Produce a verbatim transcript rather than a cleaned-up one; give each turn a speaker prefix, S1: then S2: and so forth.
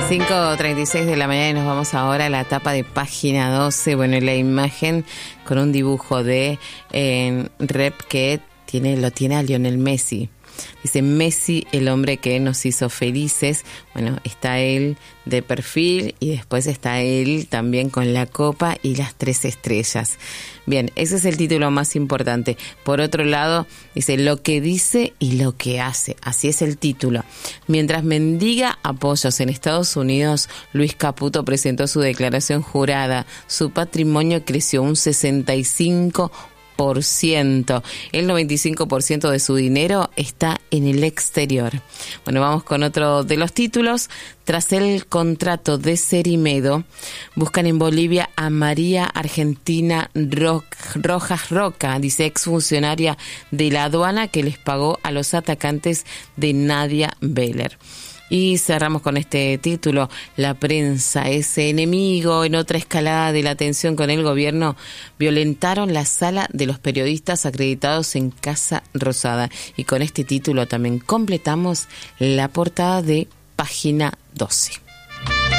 S1: cinco treinta y seis de la mañana y nos vamos ahora a la tapa de página doce. Bueno, la imagen con un dibujo de eh, Rep que tiene, lo tiene a Lionel Messi. Dice Messi, el hombre que nos hizo felices. Bueno, está él de perfil y después está él también con la copa y las tres estrellas. Bien, ese es el título más importante. Por otro lado, dice lo que dice y lo que hace. Así es el título. Mientras mendiga apoyos en Estados Unidos, Luis Caputo presentó su declaración jurada. Su patrimonio creció un sesenta y cinco por ciento. Por ciento. El noventa y cinco por ciento de su dinero está en el exterior. Bueno, vamos con otro de los títulos. Tras el contrato de Cerimedo, buscan en Bolivia a María Argentina Ro- Rojas Roca, dice exfuncionaria de la aduana que les pagó a los atacantes de Nadia Beller. Y cerramos con este título, la prensa es enemigo. En otra escalada de la tensión con el gobierno, violentaron la sala de los periodistas acreditados en Casa Rosada. Y con este título también completamos la portada de página doce.